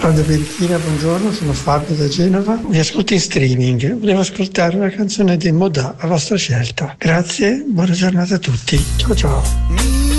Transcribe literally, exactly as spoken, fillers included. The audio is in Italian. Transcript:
Claudia Berichina, buongiorno, sono Fabio da Genova. Mi ascolto in streaming. Volevo ascoltare una canzone dei Modà, a vostra scelta. Grazie, buona giornata a tutti. Ciao ciao.